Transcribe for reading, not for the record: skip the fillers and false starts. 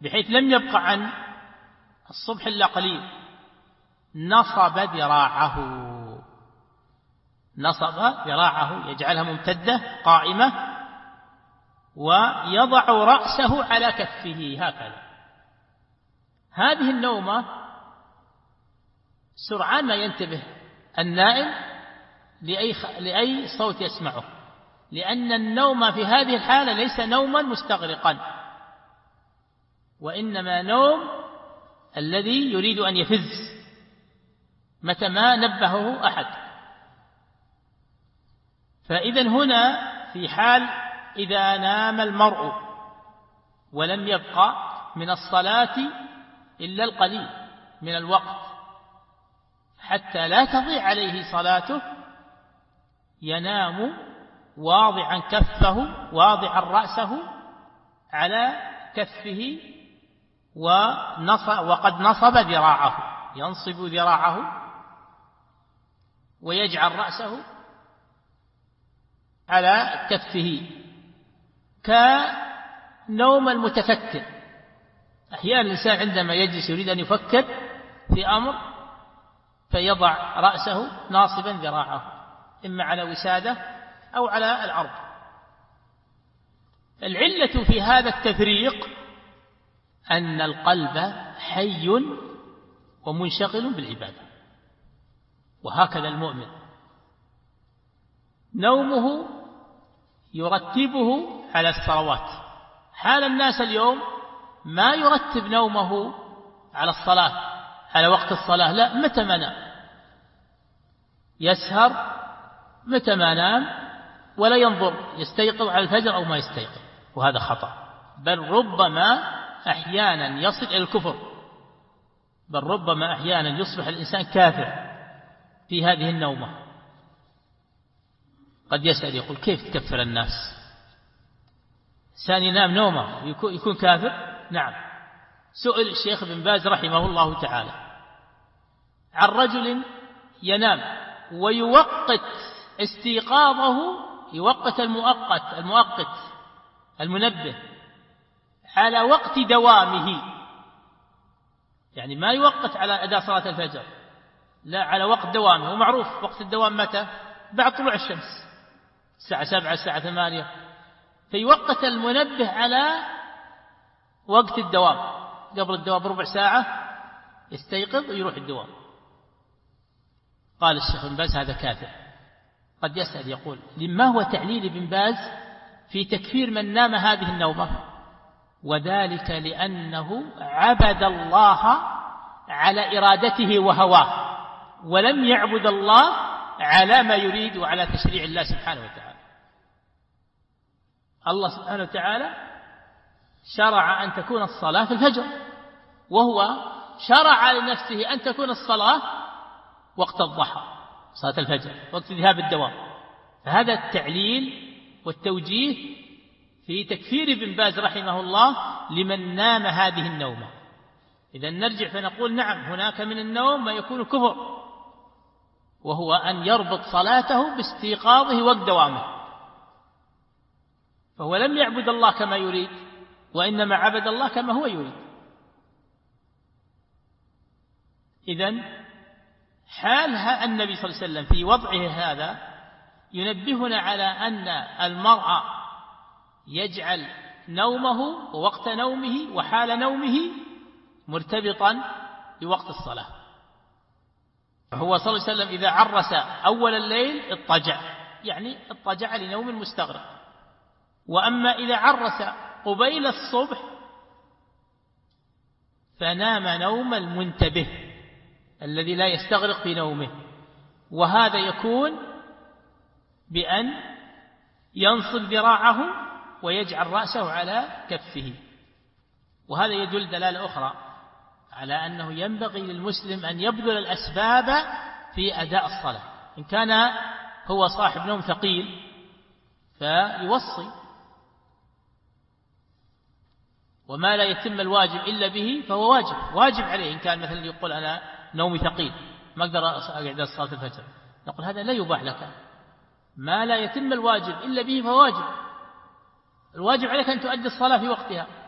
بحيث لم يبق عن الصبح إلا قليل، نصب ذراعه يجعلها ممتدة قائمة، ويضع رأسه على كفه هكذا. هذه النومة سرعان ما ينتبه النائم لأي صوت يسمعه، لأن النوم في هذه الحالة ليس نوما مستغرقا، وإنما نوم الذي يريد أن يفز متى ما نبهه أحد. فإذا هنا في حال إذا نام المرء ولم يبقى من الصلاة إلا القليل من الوقت حتى لا تضيع عليه صلاته، ينام واضعا رأسه على كفه، وقد نصب ذراعه، ينصب ذراعه ويجعل رأسه على كفه كنوم المتفكر. أحيانا الإنسان عندما يجلس يريد أن يفكر في أمر فيضع رأسه ناصبا ذراعه إما على وسادة أو على الأرض. العلة في هذا التفريق أن القلب حي ومنشغل بالعبادة، وهكذا المؤمن نومه يرتبه على الصلوات. حال الناس اليوم ما يرتب نومه على الصلاة على وقت الصلاة، لا، متى ما نام يسهر متى ما نام، ولا ينظر يستيقظ على الفجر أو ما يستيقظ، وهذا خطأ. بل ربما أحيانا يصل إلى الكفر، بل ربما أحيانا يصبح الإنسان كافر في هذه النومة. قد يسأل يقول كيف تكفر الناس؟ إنسان ينام نومه يكون كافر؟ نعم. سئل الشيخ بن باز رحمه الله تعالى عن رجل ينام ويوقت استيقاظه، يوقت المؤقت المنبه على وقت دوامه، يعني ما يوقت على أداء صلاة الفجر، لا، على وقت دوامه. ومعروف وقت الدوام متى؟ بعد طلوع الشمس، الساعة 7 الساعة 8، فيوقت المنبه على وقت الدوام، قبل الدوام بربع ساعة يستيقظ ويروح الدوام. قال الشيخ بن باز هذا كافر. قد يسأل يقول لما هو تعليل ابن باز في تكفير من نام هذه النومة؟ وذلك لأنه عبد الله على إرادته وهواه، ولم يعبد الله على ما يريد وعلى تشريع الله سبحانه وتعالى. الله سبحانه وتعالى شرع أن تكون الصلاة في الفجر، وهو شرع لنفسه أن تكون الصلاة وقت الضحى، صلاة الفجر وقت ذهاب الدوام. فهذا التعليل والتوجيه في تكفير ابن باز رحمه الله لمن نام هذه النومة. إذا نرجع فنقول نعم، هناك من النوم ما يكون كفر، وهو أن يربط صلاته باستيقاظه وقت دوامه، فهو لم يعبد الله كما يريد، وإنما عبد الله كما هو يريد. إذن حال النبي صلى الله عليه وسلم في وضعه هذا ينبهنا على أن المرء يجعل نومه ووقت نومه وحال نومه مرتبطا بوقت الصلاة. هو صلى الله عليه وسلم إذا عرس أول الليل اضطجع، يعني اضطجع لنوم مستغرق. وأما إذا عرس قبيل الصبح فنام نوم المنتبه الذي لا يستغرق في نومه، وهذا يكون بأن ينصب ذراعه ويجعل رأسه على كفه. وهذا يدل دلالة أخرى على أنه ينبغي للمسلم أن يبذل الأسباب في أداء الصلاة. إن كان هو صاحب نوم ثقيل فيوصي، وما لا يتم الواجب إلا به فهو واجب عليه. إن كان مثلا يقول أنا نومي ثقيل ما أقدر أقعد صلاة الفجر، نقول هذا لا يباح لك، ما لا يتم الواجب إلا به فهو واجب. الواجب عليك أن تؤدي الصلاة في وقتها.